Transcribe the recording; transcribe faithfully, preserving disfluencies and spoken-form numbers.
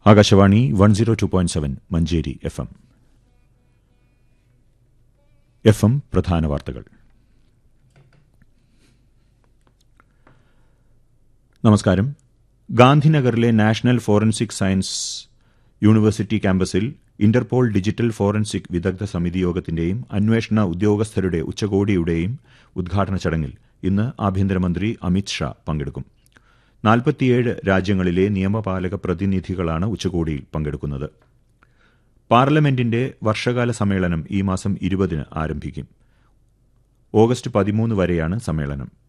Akashvani one zero two point seven Manjeri F M. F M പ്രധാന വാർത്തകൾ. നമസ്കാരം. ഗാന്ധിനഗറിലെ നാഷണൽ ഫോറൻസിക് സയൻസ് യൂണിവേഴ്സിറ്റി ക്യാമ്പസിൽ Interpol digital forensic വിദഗ്ധ സമിതി യോഗത്തിന്റെയും അന്വേഷണ ഉദ്യോഗസ്ഥരുടെ ഉച്ചകോടിയുടെയും ഉദ്ഘാടന ചടങ്ങിൽ ഇന്ന് ആഭ്യന്തരമന്ത്രി അമിത് ഷാ പങ്കെടുക്കും. നാൽപ്പത്തിയേഴ് രാജ്യങ്ങളിലെ നിയമപാലക പ്രതിനിധികളാണ് ഉച്ചകോടിയിൽ പങ്കെടുക്കുന്നത്. പാർലമെന്റിന്റെ വർഷകാല സമ്മേളനം ഈ മാസം ഇരുപതിന് ആരംഭിക്കും. ഓഗസ്റ്റ് പതിമൂന്ന് വരെയാണ് സമ്മേളനം.